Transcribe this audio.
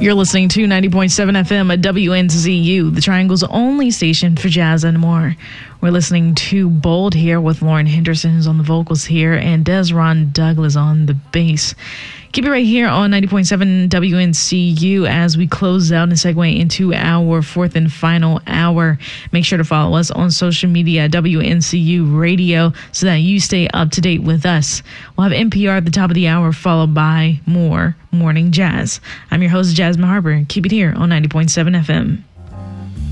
You're listening to 90.7 FM at WNZU, the Triangle's only station for jazz and more. We're listening to Bold here with Lauren Henderson, who's on the vocals here, and Desron Douglas on the bass. Keep it right here on 90.7 WNCU as we close out and segue into our fourth and final hour. Make sure to follow us on social media, WNCU Radio, so that you stay up to date with us. We'll have NPR at the top of the hour, followed by more Morning Jazz. I'm your host, Jasmine Harper. Keep it here on 90.7 FM.